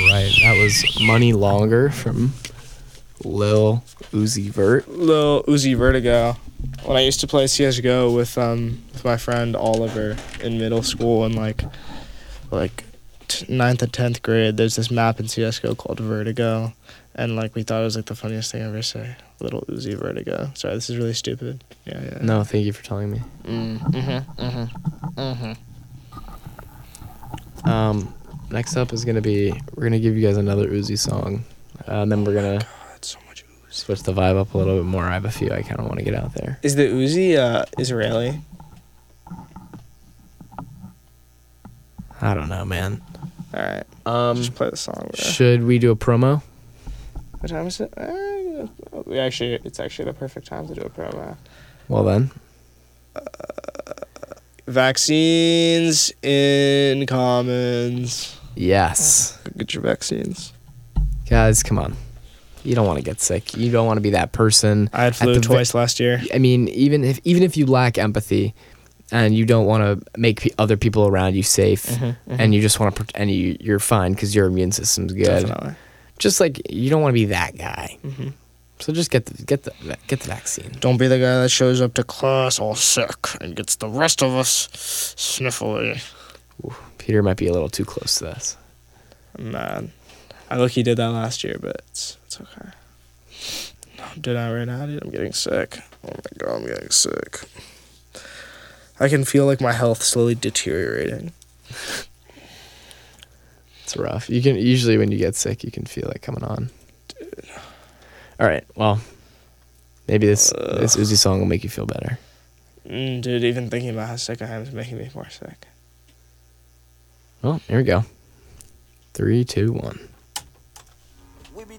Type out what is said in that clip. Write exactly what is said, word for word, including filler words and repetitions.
right. That was Money Longer from Lil Uzi Vert. Lil Uzi Vertigo. When I used to play C S G O with um with my friend Oliver in middle school and like like t- ninth and tenth grade, there's this map in C S G O called Vertigo, and like we thought it was like the funniest thing ever to say. Little Uzi Vertigo. Sorry, this is really stupid. Yeah, yeah. No, thank you for telling me. Mm, mm-hmm, mm-hmm, mm-hmm. Um, next up is gonna be we're gonna give you guys another Uzi song, uh, and then we're gonna God, so much Uzi. switch the vibe up a little bit more. I have a few I kind of want to get out there. Is the Uzi uh, Israeli? I don't know, man. All right, Um, just play the song. Bro. should we do a promo? What time is it? Uh, we actually, it's actually the perfect time to do a promo. Well then, Vaccines in Commons. yes, Go get your vaccines. guys, come on. You don't want to get sick. You don't want to be that person. I had at flu the twice last year. I mean, even if even if you lack empathy, and you don't want to make pe- other people around you safe, Mhm, mhm. and you just want to, pr- and you you're fine because your immune system's good. Definitely. Just like you don't want to be that guy. Mhm. So just get the get the get the vaccine. Don't be the guy that shows up to class all sick and gets the rest of us sniffly. Peter might be a little too close to this. Man, I look he did that last year, but it's it's okay. I'm doing that right now, dude. I'm getting sick. Oh my god, I'm getting sick. I can feel like my health slowly deteriorating. It's rough. You can usually when you get sick, you can feel it coming on. Dude. All right. Well, maybe this Ugh. this Uzi song will make you feel better. Mm, dude, even thinking about how sick I am is making me more sick. Well, here we go. Three, two, one.